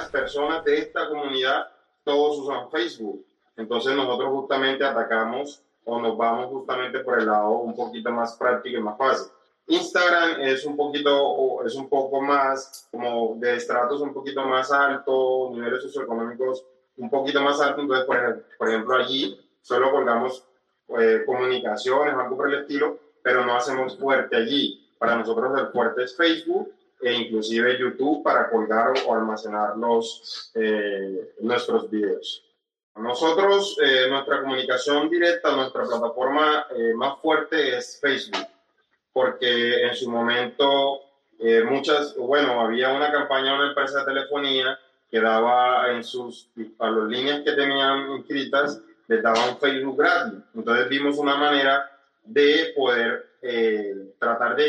las personas de esta comunidad, todos usan Facebook. Entonces nosotros justamente atacamos o nos vamos justamente por el lado un poquito más práctico y más fácil. Instagram es un poco más como de estratos un poquito más alto, niveles socioeconómicos un poquito más altos, entonces por ejemplo allí solo colgamos comunicaciones, algo por el estilo, pero no hacemos fuerte allí. Para nosotros el fuerte es Facebook e inclusive YouTube para colgar o almacenar nuestros videos. Nosotros, nuestra comunicación directa, nuestra plataforma más fuerte es Facebook, porque en su momento había una campaña de una empresa de telefonía que daba a las líneas que tenían inscritas, les daba un Facebook gratis. Entonces vimos una manera de poder tratar de